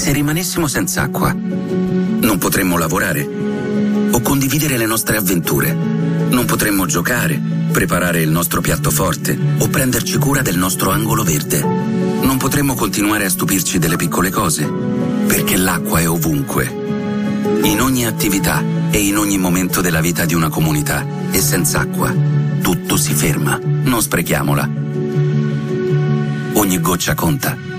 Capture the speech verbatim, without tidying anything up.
se rimanessimo senza acqua? Non potremmo lavorare o condividere le nostre avventure. Non potremmo giocare, preparare il nostro piatto forte o prenderci cura del nostro angolo verde. Non potremmo continuare a stupirci delle piccole cose, perché l'acqua è ovunque, in ogni attività e in ogni momento della vita di una comunità, e senza acqua tutto si ferma. Non sprechiamola. Ogni goccia conta.